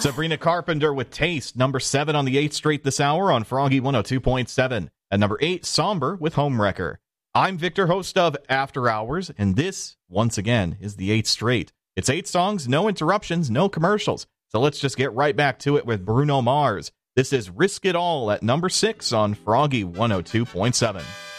Sabrina Carpenter with Taste, number 7 on the 8th Straight this hour on Froggy 102.7. At number 8, Somber with Homewrecker. I'm Victor, host of After Hours, and this, once again, is the 8th Straight. It's 8 songs, no interruptions, no commercials. So let's just get right back to it with Bruno Mars. This is Risk It All at number 6 on Froggy 102.7.